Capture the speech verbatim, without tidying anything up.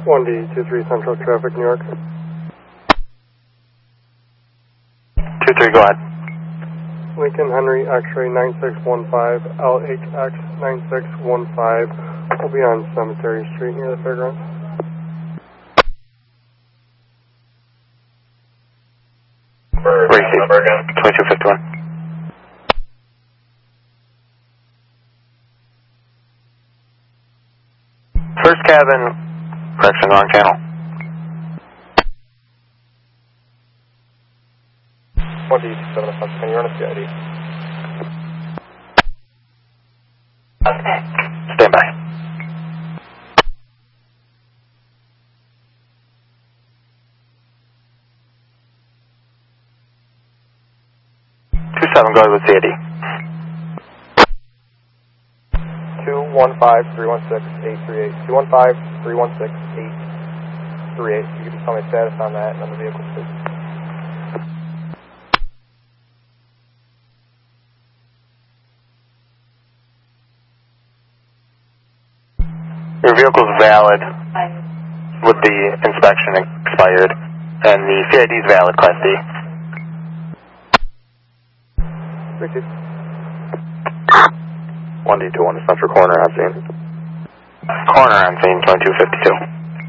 one D two three Central Traffic, New York. two three, go ahead. Lincoln Henry X-ray nine six one five, L H X nine six one five. We'll be on Cemetery Street near the fairgrounds. Receive. twenty-two fifty-one. First cabin, correction, wrong channel. one D seven oh five, can you run a C I D? Okay. Stand by. two seven, go ahead with C I D. two one five, three one six, eight three eight. two one five, three one six, eight three eight. You can just tell me status on that and on the vehicle, please. Your vehicle's valid with the inspection expired, and the C I D is valid, Class D. Receive. one D two one, Central Corner on scene. Corner on scene, twenty-two fifty-two.